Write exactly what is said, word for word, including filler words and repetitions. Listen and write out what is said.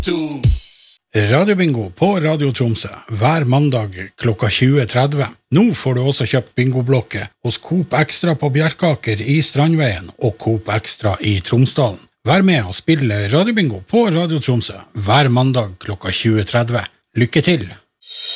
Radiobingo på Radio Tromsø hver mandag klokka tjue tretti. Nå får du også kjøpt bingoblokke hos Coop Extra på Bjerkaker i Strandveien og Coop Extra i Tromsdalen. Vær med og spille Radiobingo på Radio Tromsø hver mandag klokka tjue tretti. Lykke til!